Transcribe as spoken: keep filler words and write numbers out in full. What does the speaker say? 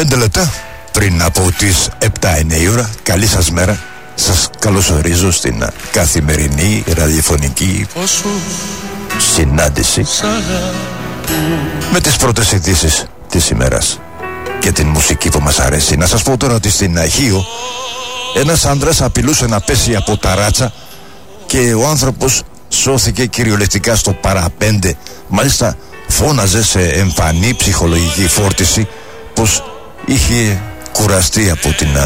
Πέντε λεπτά πριν από τις επτά είναι η ώρα. Καλή σας μέρα. Σας καλωσορίζω στην καθημερινή ραδιοφωνική συνάντηση με τις πρώτες ειδήσεις της ημέρας και την μουσική που μας αρέσει. Να σας πω τώρα ότι στην Αχίο ένας άντρας απειλούσε να πέσει από τα ράτσα και ο άνθρωπος σώθηκε κυριολεκτικά στο παραπέντε. Μάλιστα φώναζε σε εμφανή ψυχολογική φόρτιση πως είχε κουραστεί από την